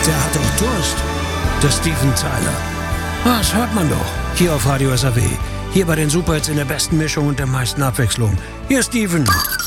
Der hat doch Durst. Der Steven Tyler. Das hört man doch. Hier auf Radio SAW. Hier bei den Superhits in der besten Mischung und der meisten Abwechslung. Hier Steven.